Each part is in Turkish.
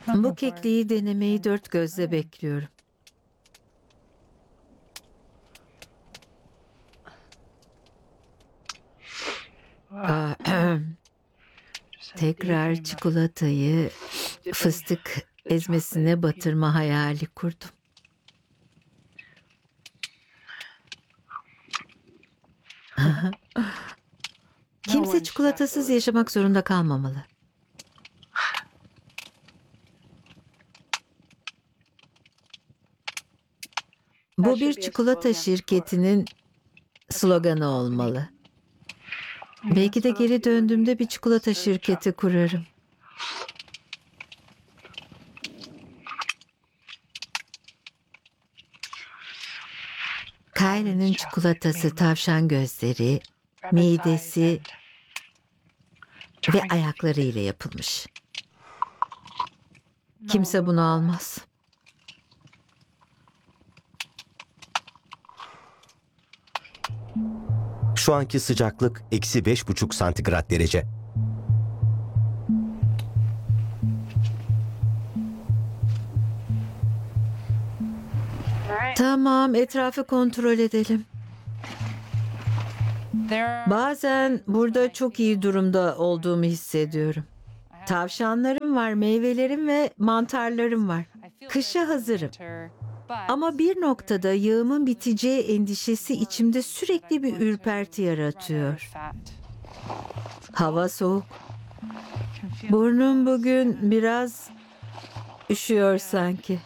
Bu kekliği denemeyi dört gözle bekliyorum. Tekrar çikolatayı fıstık ezmesine batırma hayali kurdum. Kimse çikolatasız yaşamak zorunda kalmamalı. Bu bir çikolata şirketinin sloganı olmalı. Belki de geri döndüğümde bir çikolata şirketi kurarım. Kylie'nin çikolatası tavşan gözleri, midesi ve ayakları ile yapılmış. Kimse bunu almaz. Şu anki sıcaklık -5,5 santigrat derece. Tamam, etrafı kontrol edelim. Bazen burada çok iyi durumda olduğumu hissediyorum. Tavşanlarım var, meyvelerim ve mantarlarım var. Kışa hazırım. Ama bir noktada yağımın biteceği endişesi içimde sürekli bir ürperti yaratıyor. Hava soğuk. Burnum bugün biraz üşüyor sanki.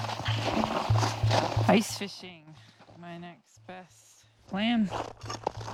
Ice fishing, my next best plan.